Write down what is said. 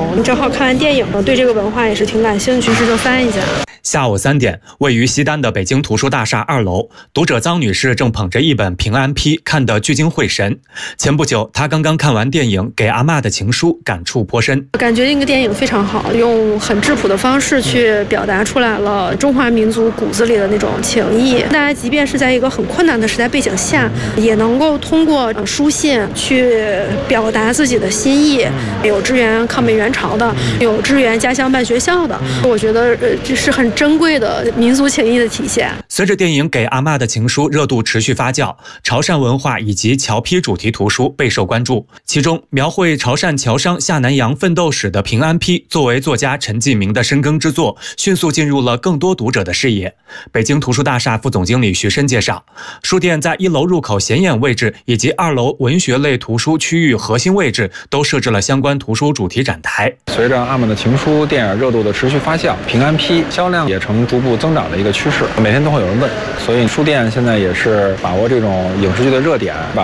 正好看完电影，对这个文化也是挺感兴趣，于是就翻一下。 下午3点，位于西单的北京图书大厦2楼，读者臧女士正捧着一本《平安批》，看得聚精会神。前不久，她刚刚看完电影《给阿嬷的情书》，感触颇深。 感觉这个电影非常好，用很质朴的方式去表达出来了中华民族骨子里的那种情谊。大家即便是在一个很困难的时代背景下，也能够通过书信去表达自己的心意。有支援抗美援朝的，有支援家乡办学校的。我觉得这是很珍贵的民族情谊的体现。 随着电影《给阿嬷的情书》热度持续发酵，潮汕文化以及侨批主题图书备受关注。其中，描绘潮汕侨商下南洋奋斗史的《平安批》，作为作家陈继明的深耕之作，迅速进入了更多读者的视野。北京图书大厦副总经理徐申介绍，书店在1楼入口显眼位置以及2楼文学类图书区域核心位置都设置了相关图书主题展台。 随着阿嬷的情书电影热度的持续发酵，平安批销量也呈逐步增长的一个趋势，每天都会有人问，所以书店现在也是把握这种影视剧的热点，把